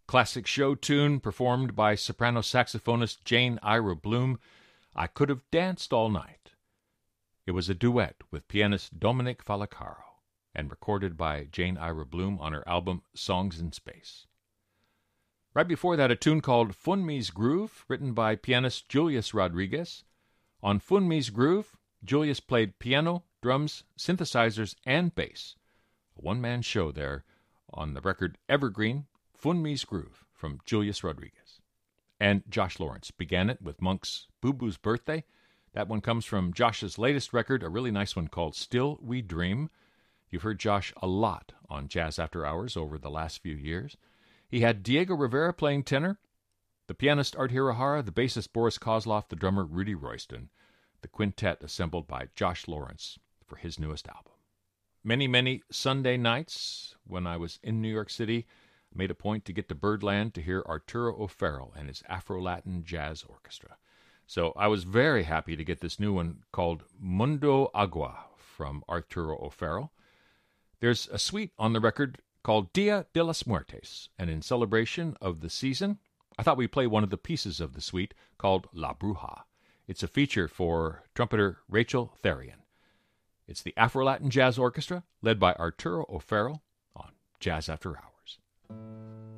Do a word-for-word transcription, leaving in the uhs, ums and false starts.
classic show tune performed by soprano saxophonist Jane Ira Bloom, I Could Have Danced All Night. It was a duet with pianist Dominic Falacaro and recorded by Jane Ira Bloom on her album Songs in Space. Right before that, a tune called Funmi's Groove, written by pianist Julius Rodriguez. On Funmi's Groove, Julius played piano, drums, synthesizers, and bass. A one-man show there on the record Evergreen, Funmi's Groove, from Julius Rodriguez. And Josh Lawrence began it with Monk's Boo Boo's Birthday. That one comes from Josh's latest record, a really nice one called Still We Dream. You've heard Josh a lot on Jazz After Hours over the last few years. He had Diego Rivera playing tenor, the pianist Art Hirohara, the bassist Boris Kozlov, the drummer Rudy Royston, the quintet assembled by Josh Lawrence for his newest album. Many, many Sunday nights when I was in New York City, I made a point to get to Birdland to hear Arturo O'Farrill and his Afro-Latin Jazz Orchestra. So I was very happy to get this new one called Mundo Agua from Arturo O'Farrill. There's a suite on the record called Dia de las Muertes, and in celebration of the season, I thought we'd play one of the pieces of the suite called La Bruja. It's a feature for trumpeter Rachel Therrien. It's the Afro-Latin Jazz Orchestra, led by Arturo O'Farrill on Jazz After Hours.